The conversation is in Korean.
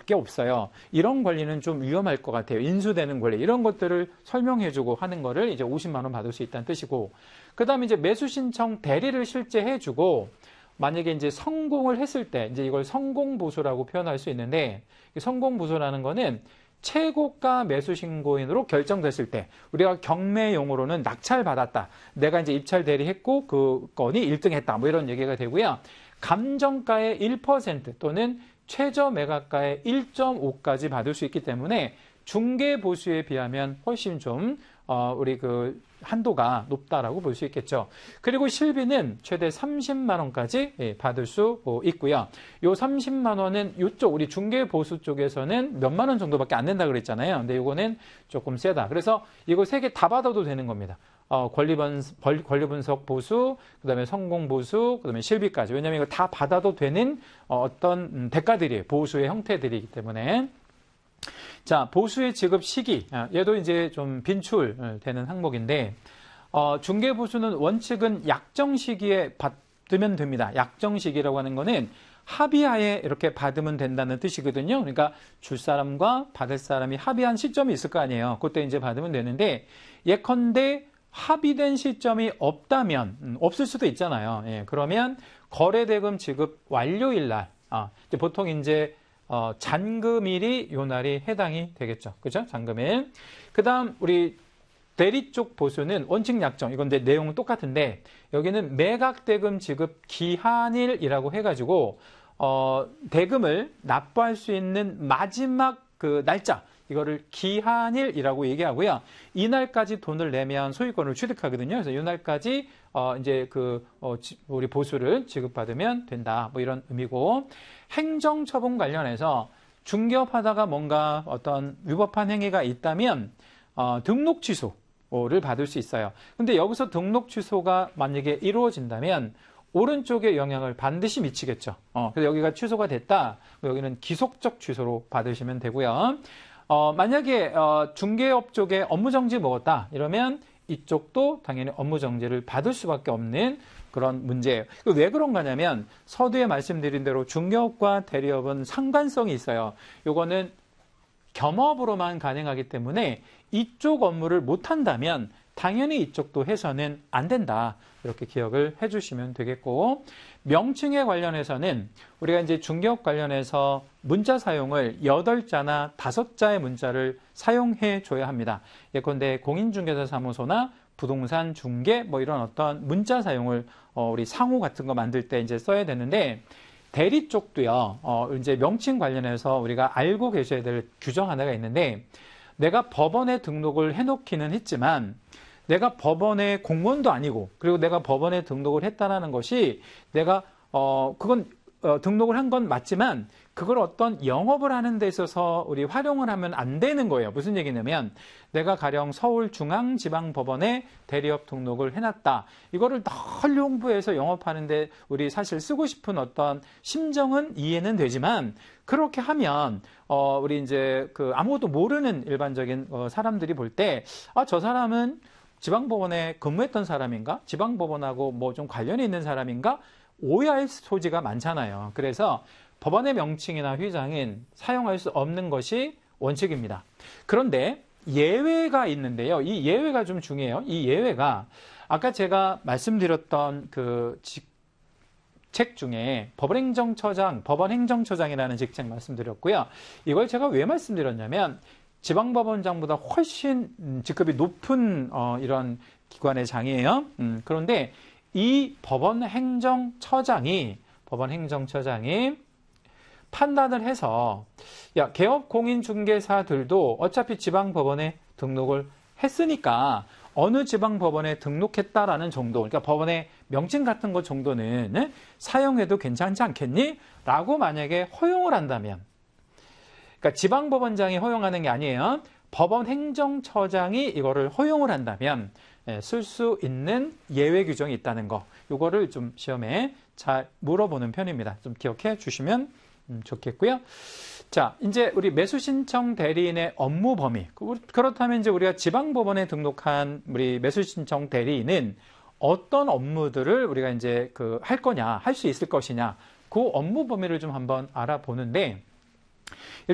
밖에 없어요. 이런 권리는 좀 위험할 것 같아요. 인수되는 권리. 이런 것들을 설명해주고 하는 거를 이제 50만 원 받을 수 있다는 뜻이고, 그 다음에 이제 매수 신청 대리를 실제 해주고, 만약에 이제 성공을 했을 때, 이제 이걸 성공보수라고 표현할 수 있는데, 성공보수라는 거는 최고가 매수 신고인으로 결정됐을 때, 우리가 경매 용어로는 낙찰받았다. 내가 이제 입찰 대리했고, 그 건이 1등 했다. 뭐 이런 얘기가 되고요. 감정가의 1% 또는 최저 매각가의 1.5까지 받을 수 있기 때문에 중개보수에 비하면 훨씬 좀 우리 그 한도가 높다라고 볼 수 있겠죠. 그리고 실비는 최대 30만 원까지 받을 수 있고요. 요 30만 원은 이쪽 우리 중개보수 쪽에서는 몇만 원 정도밖에 안 된다 그랬잖아요. 근데 이거는 조금 세다. 그래서 이거 세 개 다 받아도 되는 겁니다. 권리 분석 보수, 그다음에 성공 보수, 그다음에 실비까지. 왜냐하면 이거 다 받아도 되는 어떤 대가들이에요. 보수의 형태들이기 때문에. 자, 보수의 지급 시기. 얘도 이제 좀 빈출되는 항목인데, 중개보수는 원칙은 약정 시기에 받으면 됩니다. 약정 시기라고 하는 거는 합의하에 이렇게 받으면 된다는 뜻이거든요. 그러니까 줄 사람과 받을 사람이 합의한 시점이 있을 거 아니에요. 그때 이제 받으면 되는데, 예컨대 합의된 시점이 없다면, 없을 수도 있잖아요. 예, 그러면 거래대금 지급 완료일 날, 보통 이제 잔금일이 요 날이 해당이 되겠죠. 그죠? 잔금일. 그 다음, 우리 대리 쪽 보수는 원칙 약정. 이건 이제 내용은 똑같은데, 여기는 매각대금 지급 기한일이라고 해가지고, 대금을 납부할 수 있는 마지막 그 날짜. 이거를 기한일이라고 얘기하고요. 이날까지 돈을 내면 소유권을 취득하거든요. 그래서 이날까지 이제 우리 보수를 지급받으면 된다. 뭐 이런 의미고, 행정처분 관련해서 중개업하다가 뭔가 어떤 위법한 행위가 있다면 등록 취소를 받을 수 있어요. 근데 여기서 등록 취소가 만약에 이루어진다면 오른쪽에 영향을 반드시 미치겠죠. 그래서 여기가 취소가 됐다. 여기는 기속적 취소로 받으시면 되고요. 만약에 중개업 쪽에 업무정지 먹었다 이러면 이쪽도 당연히 업무정지를 받을 수밖에 없는 그런 문제예요. 왜 그런 거냐면 서두에 말씀드린 대로 중개업과 대리업은 상관성이 있어요. 요거는 겸업으로만 가능하기 때문에 이쪽 업무를 못한다면 당연히 이쪽도 해서는 안 된다. 이렇게 기억을 해주시면 되겠고, 명칭에 관련해서는 우리가 이제 중개업 관련해서 문자 사용을 8자나 5자의 문자를 사용해 줘야 합니다. 예컨대 공인중개사 사무소나 부동산 중개 뭐 이런 어떤 문자 사용을 우리 상호 같은 거 만들 때 이제 써야 되는데, 대리 쪽도요. 이제 명칭 관련해서 우리가 알고 계셔야 될 규정 하나가 있는데, 내가 법원에 등록을 해놓기는 했지만 내가 법원의 공무원도 아니고, 그리고 내가 법원에 등록을 했다라는 것이 내가 그건 등록을 한 건 맞지만 그걸 어떤 영업을 하는 데 있어서 우리 활용을 하면 안 되는 거예요. 무슨 얘기냐면 내가 가령 서울중앙지방법원에 대리업 등록을 해놨다. 이거를 널리 홍보해서 영업하는데 우리 사실 쓰고 싶은 어떤 심정은 이해는 되지만, 그렇게 하면 우리 이제 아무것도 모르는 일반적인 사람들이 볼 때 저 사람은 지방법원에 근무했던 사람인가? 지방법원하고 뭐 좀 관련이 있는 사람인가? 오해할 소지가 많잖아요. 그래서 법원의 명칭이나 휘장은 사용할 수 없는 것이 원칙입니다. 그런데 예외가 있는데요. 이 예외가 좀 중요해요. 이 예외가 아까 제가 말씀드렸던 그 책 중에 법원행정처장이라는 직책 말씀드렸고요. 이걸 제가 왜 말씀드렸냐면 지방법원장보다 훨씬 직급이 높은 이런 기관의 장이에요. 그런데 이 법원행정처장이 판단을 해서 개업공인중개사들도 어차피 지방법원에 등록을 했으니까 어느 지방법원에 등록했다라는 정도, 그러니까 법원의 명칭 같은 것 정도는 사용해도 괜찮지 않겠니? 라고 만약에 허용을 한다면, 그러니까 지방법원장이 허용하는 게 아니에요. 법원행정처장이 이거를 허용을 한다면 쓸 수 있는 예외 규정이 있다는 거, 이거를 좀 시험에 잘 물어보는 편입니다. 좀 기억해 주시면 좋겠고요. 자, 이제 우리 매수신청 대리인의 업무 범위. 그렇다면 이제 우리가 지방법원에 등록한 우리 매수신청 대리인은 어떤 업무들을 우리가 이제 할 거냐, 할 수 있을 것이냐, 그 업무 범위를 좀 한번 알아보는데,